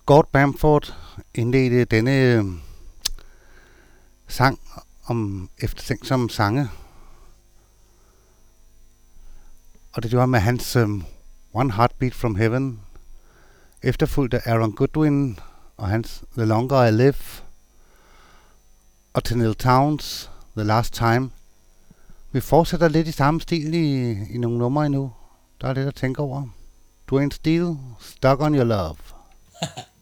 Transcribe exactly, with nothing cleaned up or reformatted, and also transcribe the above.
Gord Bamford indledte denne øh, sang om eftertænksomme sange. Og det gjorde han med hans um, One Heartbeat from Heaven, efterfulgt af Aaron Goodwin og hans The Longer I Live, og til Neil Towns The Last Time. Vi fortsætter lidt i samme stil i, i nogle numre endnu. Der er lidt at tænke over. Dwayne Steele, Stuck on Your Love.